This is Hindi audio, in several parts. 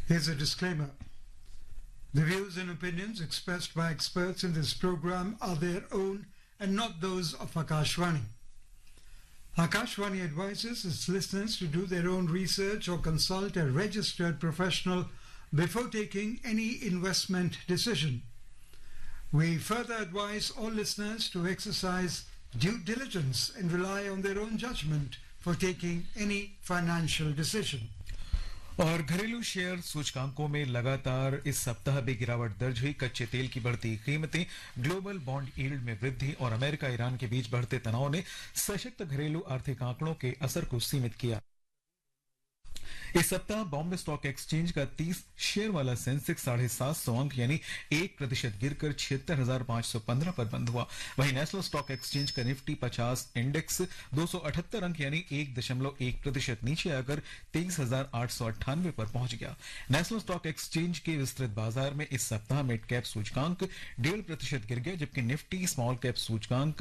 Here's a disclaimer. The views and opinions expressed by experts in this program are their own and not those of Akashvani. Akashvani advises its listeners to do their own research or consult a registered professional before taking any investment decision. We further advise all listeners to exercise due diligence and rely on their own judgment for taking any financial decision. और घरेलू शेयर सूचकांकों में लगातार इस सप्ताह भी गिरावट दर्ज हुई। कच्चे तेल की बढ़ती कीमतें, ग्लोबल बॉन्ड यील्ड में वृद्धि और अमेरिका ईरान के बीच बढ़ते तनाव ने सशक्त घरेलू आर्थिक आंकड़ों के असर को सीमित किया। इस सप्ताह बॉम्बे स्टॉक एक्सचेंज का 30 शेयर वाला सेंसेक्स 750 अंक यानी 1% गिरकर 76,515 पर बंद हुआ। वहीं नेशनल स्टॉक एक्सचेंज का निफ्टी 50 इंडेक्स 278 अंक यानी 1.1% नीचे आकर 23,898 पर पहुंच गया। नेशनल स्टॉक एक्सचेंज के विस्तृत बाजार में इस सप्ताह मिड कैप सूचकांक 1.5% गिर गया, जबकि निफ्टी स्मॉल कैप सूचकांक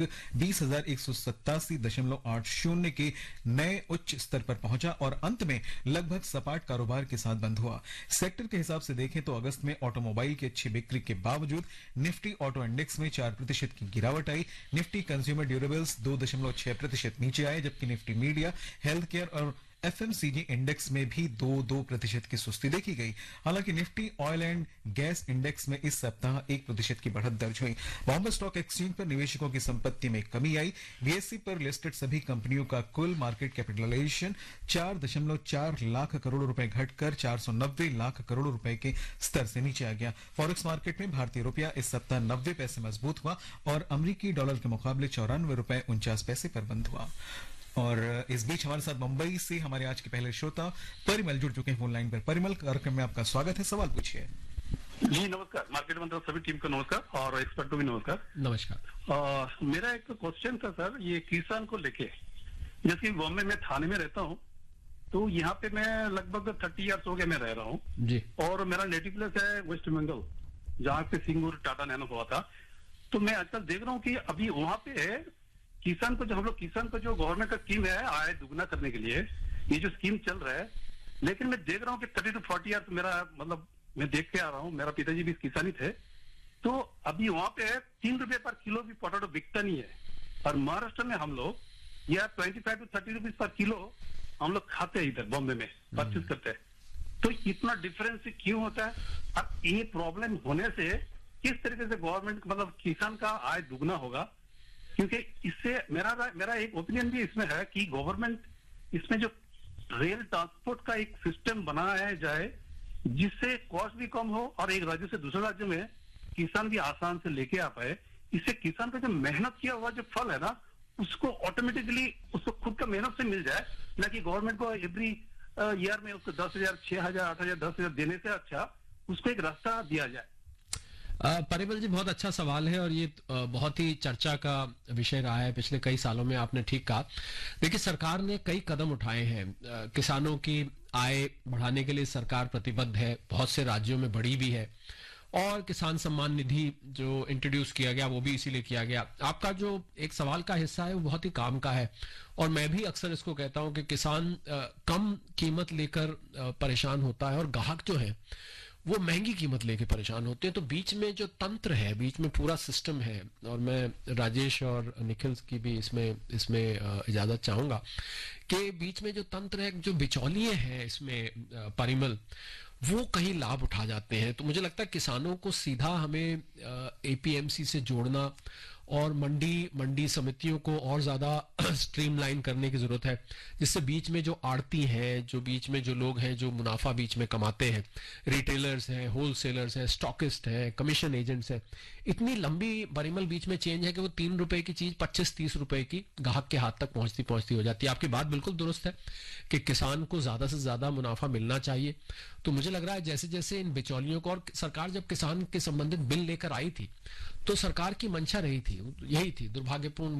20,187.80 के नए उच्च स्तर पर पहुंचा और अंत में लगभग सपाट कारोबार के साथ बंद हुआ। सेक्टर के हिसाब से देखें तो अगस्त में ऑटोमोबाइल की अच्छी बिक्री के बावजूद निफ्टी ऑटो इंडेक्स में 4% की गिरावट आई। निफ्टी कंज्यूमर ड्यूरेबल्स 2.6% नीचे आए, जबकि निफ्टी मीडिया, हेल्थ केयर और एफएमसीजी इंडेक्स में भी 2% की सुस्ती देखी गई। हालांकि Nifty oil and gas index में इस सप्ताह 1% की बढ़त दर्ज हुई। बॉम्बे स्टॉक एक्सचेंज पर निवेशकों की संपत्ति में कमी आई। बीएसई पर लिस्टेड सभी कंपनियों का कुल मार्केट कैपिटलाइजेशन 4.4 लाख करोड़ रुपए घटकर 490 लाख करोड़ रुपए के स्तर से नीचे आ गया। फॉरेक्स मार्केट में भारतीय रुपया इस सप्ताह 90 पैसे मजबूत हुआ और अमेरिकी डॉलर के मुकाबले 94 रुपए 49 पैसे पर बंद हुआ। और इस बीच हमारे साथ मुंबई से हमारे आज के पहले श्रोता परिमल जुड़ चुके हैं फोन लाइन पर। परिमल, कार्यक्रम में आपका स्वागत है, सवाल पूछिए। जी नमस्कार, मार्केट मंत्र सभी टीम को नमस्कार और एक्सपर्ट को भी नमस्कार। नमस्कार। मेरा एक क्वेश्चन था सर, ये किसान को लेके। जैसे बॉम्बे में थाने में रहता हूँ, तो यहाँ पे मैं लगभग 30 ईयर्स हो गए मैं रह रहा हूँ जी। और मेरा नेटिव प्लेस है वेस्ट बंगाल, जहाँ पे सिंगूर टाटा नैनो हुआ था। तो मैं आजकल देख रहा हूँ कि अभी वहाँ पे किसान को, जो हम लोग किसान को जो गवर्नमेंट का स्कीम है आय दुगना करने के लिए, ये जो स्कीम चल रहा है, लेकिन मैं देख रहा हूँ कि 30 to 40 ईयर्स मेरा मतलब मैं देख के आ रहा हूँ, मेरा पिताजी भी किसान ही थे। तो अभी वहां पे 3 रुपए पर किलो भी पोटैटो बिकता नहीं है। और महाराष्ट्र में हम लोग या 25 to 30 रुपीज पर किलो हम लोग खाते हैं, इधर बॉम्बे में परचेज करते हैं। तो इतना डिफरेंस क्यों होता है? अब ये प्रॉब्लम होने से किस तरीके से गवर्नमेंट मतलब किसान का आय दुगना होगा? क्योंकि इससे मेरा एक ओपिनियन भी इसमें है कि गवर्नमेंट इसमें जो रेल ट्रांसपोर्ट का एक सिस्टम बनाया जाए, जिससे कॉस्ट भी कम हो और एक राज्य से दूसरे राज्य में किसान भी आसान से लेके आ पाए। इससे किसान का जो मेहनत किया हुआ जो फल है ना, उसको ऑटोमेटिकली उसको खुद का मेहनत से मिल जाए, ना कि गवर्नमेंट को एवरी ईयर में उसको 10,000, 6,000, 8,000, 10,000 देने से अच्छा उसको एक रास्ता दिया जाए। परिमल जी, बहुत अच्छा सवाल है और ये बहुत ही चर्चा का विषय रहा है पिछले कई सालों में। आपने ठीक कहा। देखिए, सरकार ने कई कदम उठाए हैं। किसानों की आय बढ़ाने के लिए सरकार प्रतिबद्ध है, बहुत से राज्यों में बढ़ी भी है। और किसान सम्मान निधि जो इंट्रोड्यूस किया गया वो भी इसीलिए किया गया। आपका जो एक सवाल का हिस्सा है वो बहुत ही काम का है और मैं भी अक्सर इसको कहता हूं कि किसान कम कीमत लेकर परेशान होता है और ग्राहक जो है वो महंगी कीमत लेके परेशान होते हैं। तो बीच में जो तंत्र है, बीच में पूरा सिस्टम है, और मैं राजेश और निखिल की भी इसमें इजाजत चाहूंगा कि बीच में जो तंत्र है, जो बिचौलिए हैं इसमें परिमल, वो कहीं लाभ उठा जाते हैं। तो मुझे लगता है किसानों को सीधा हमें एपीएमसी से जोड़ना और मंडी समितियों को और ज्यादा स्ट्रीमलाइन करने की जरूरत है, जिससे बीच में जो आड़ती हैं, जो बीच में जो लोग हैं जो मुनाफा बीच में कमाते हैं, रिटेलर्स हैं, होलसेलर्स हैं, स्टॉकिस्ट हैं, कमीशन एजेंट्स हैं, इतनी लंबी परिमल बीच में चेंज है कि वो 3 रुपए की चीज 25-30 रुपए की ग्राहक के हाथ तक पहुंचती हो जाती है। आपकी बात बिल्कुल दुरुस्त है कि किसान को ज्यादा से ज्यादा मुनाफा मिलना चाहिए। तो मुझे लग रहा है जैसे जैसे इन बिचौलियों को, और सरकार जब किसान के संबंधित बिल लेकर आई थी तो सरकार की मंशा रही थी, यही थी। दुर्भाग्यपूर्ण